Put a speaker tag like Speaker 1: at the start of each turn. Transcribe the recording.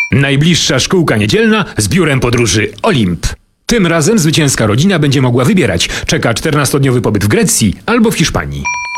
Speaker 1: Najbliższa szkółka niedzielna z biurem podróży Olimp. Tym razem zwycięska rodzina będzie mogła wybierać. Czeka 14-dniowy pobyt w Grecji albo w Hiszpanii.